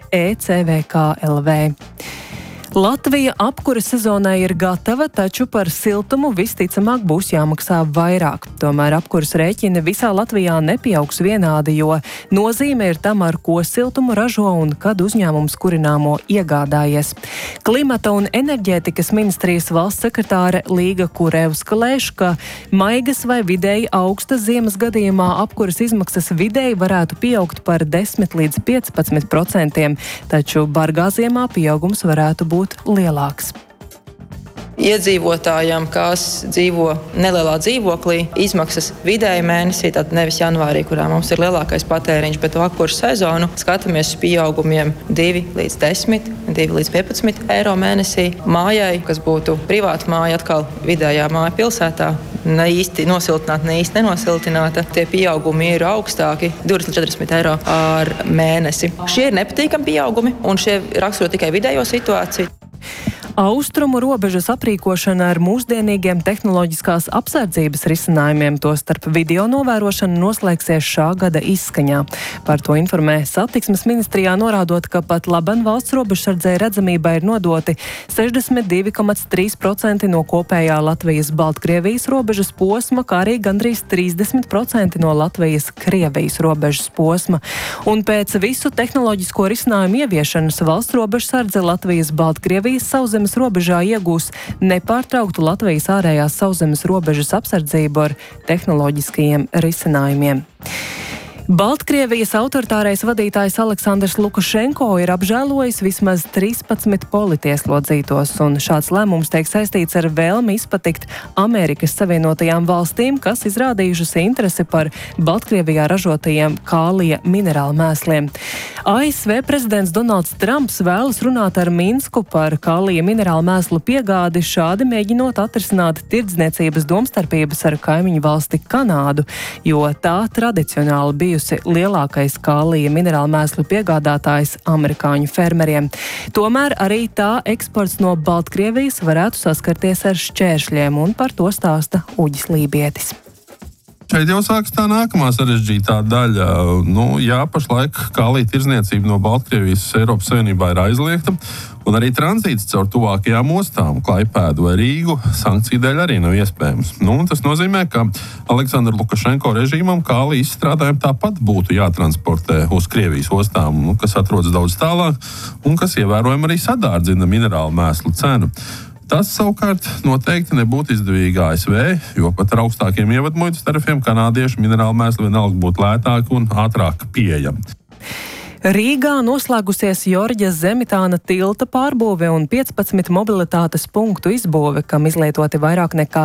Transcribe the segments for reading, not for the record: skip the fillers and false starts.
ecvk.lv. Latvija apkures sezonai ir gatava, taču par siltumu visticamāk būs jāmaksā vairāk. Tomēr apkures rēķini visā Latvijā nepieaugs vienādi, jo nozīme ir tam, ar ko siltumu ražo un kad uzņēmums kurināmo iegādājies. Klimata un enerģētikas ministrijas valsts sekretāre Līga Kurevska lēš, ka maigas vai vidēji augstas ziemas gadījumā apkures izmaksas vidēji varētu pieaugt par 10 līdz 15%, taču bargā ziemā pieaugums varētu būt lielāks. Iedzīvotājiem, kas dzīvo nelielā dzīvoklī, izmaksas vidēji mēnesī, tad nevis janvārī, kurā mums ir lielākais patēriņš, bet apkurses sezonu skatāmies uz pieaugumiem 2 līdz 10, 2 līdz 15 eiro mēnesī. Mājai, kas būtu privāta māja, atkal vidējā māja pilsētā, ne īsti nosiltināta, ne īsti nenosiltināta, tie pieaugumi ir augstāki, 20 līdz 40 eiro ar mēnesi. Šie ir nepatīkami pieaugumi, un šie raksturo tikai vidējo situāciju. Austrumu robežas aprīkošana ar mūsdienīgiem tehnoloģiskās apsardzības risinājumiem, tostarp video novērošana, noslēgsies šā gada izskaņā. Par to informē Satiksmes ministrijā, norādot, ka pat laban valsts robežsardzei redzamībai ir nodoti 62,3% no kopējā Latvijas-Baltkrievijas robežas posma, kā arī gandrīz 30% no Latvijas-Krievijas robežas posma. Un pēc visu tehnoloģisko risinājumu ieviešanas valsts robežsardze Latvijas-Baltkrievijas sauszemes robežā iegūs nepārtrauktu Latvijas ārējās sauszemes robežas apsardzību ar tehnoloģiskajiem risinājumiem. Baltkrievijas autoritārais vadītājs Aleksandrs Lukašenko ir apžēlojis vismaz 13 politieslodzītos, un šāds lēmums tiek saistīts ar vēlmi izpatikt Amerikas Savienotajām valstīm, kas izrādījušas interesi par Baltkrievijā ražotajiem kālija minerālu mēsliem. ASV prezidents Donalds Trumps vēlas runāt ar Minsku par kālija minerālu mēslu piegādi, šādi mēģinot atrisināt tirdzniecības domstarpības ar kaimiņu valsti Kanādu, jo tā tradicionāli bijusi lielākais kālija minerālu mēslu piegādātājs amerikāņu fermeriem. Tomēr arī tā eksports no Baltkrievijas varētu saskarties ar šķēršļiem, un par to stāsta Uģis Lībietis. Šeit jau sākas tā nākamā sarežģītā daļa. Jā, pašlaik kālija tirdzniecība no Baltkrievijas Eiropas Savienībā ir aizliegta, un arī tranzīts caur tuvākajām ostām, Klaipēdu vai Rīgu, sankciju dēļ arī nav iespējams. Tas nozīmē, ka Aleksandra Lukašenko režīmam kālija izstrādājumi tāpat būtu jātransportē uz Krievijas ostām, kas atrodas daudz tālāk un kas ievērojami arī sadārdzina minerālu mēslu cenu. Tas savukārt noteikti nebūtu izdevīgi ASV, jo pat ar augstākiem ievadmuitas tarifiem kanādiešu minerālu mēsli vienalga būtu lētāk un ātrāk pieejami. Rīgā noslēgusies Jorģas Zemitāna tilta pārbūve un 15 mobilitātes punktu izbūve, kam izlietoti vairāk nekā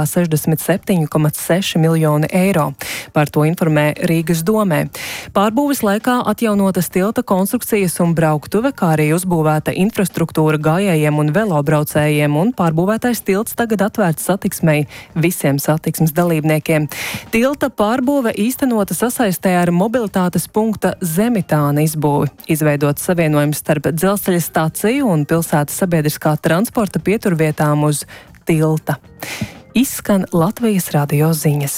67,6 miljoni eiro. Par to informē Rīgas domē. Pārbūves laikā atjaunotas tilta konstrukcijas un brauktuve, kā arī uzbūvēta infrastruktūra gājējiem un velobraucējiem, un pārbūvētais tilts tagad atvērts satiksmei visiem satiksmes dalībniekiem. Tilta pārbūve īstenota sasaistē ar mobilitātes punkta Zemitāna izbūvi. Izveidot savienojums starp dzelzceļa staciju un pilsētas sabiedriskā transporta pieturvietām uz tilta. Izskan Latvijas radio ziņas.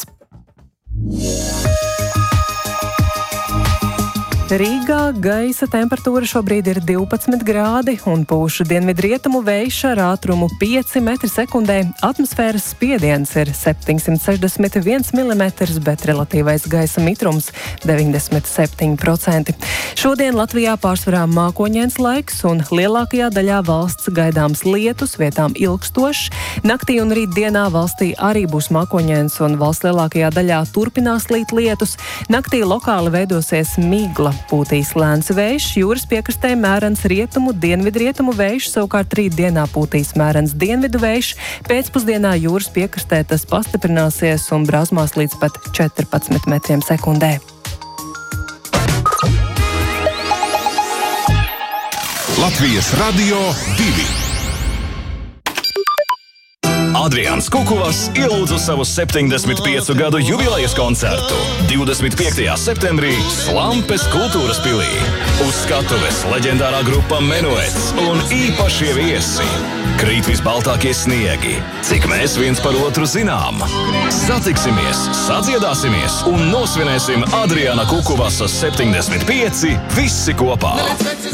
Rīgā gaisa temperatūra šobrīd ir 12 grādi un pūš dienvidrietumu vējš ar ātrumu 5 metri sekundē. Atmosfēras spiediens ir 761 mm, bet relatīvais gaisa mitrums 97%. Šodien Latvijā pārsvarā mākoņains laiks un lielākajā daļā valsts gaidāms lietus, vietām ilgstošs. Naktī un rītdienā valstī arī būs mākoņains un valsts lielākajā daļā turpinās līt lietus. Naktī lokāli veidosies migla. Pūtīs lēns vējš, jūras piekrastē mērens rietumu, dienvidrietumu vējš, savukārt rītdienā pūtīs mērens dienvidu vējš, pēcpusdienā jūras piekrastē tas pastiprināsies un brāzmās līdz pat 14 metriem sekundē. Latvijas radio 2. Adrians Kukuvas ielūdza savu 75 gadu jubilejas koncertu 25. septembrī Slampes kultūras pilī. Uz skatuves leģendārā grupa Menuets un īpašie viesi. Krīt visbaltākie sniegi, cik mēs viens par otru zinām. Satiksimies, sadziedāsimies un nosvinēsim Adriana Kukuvasa 75 visi kopā.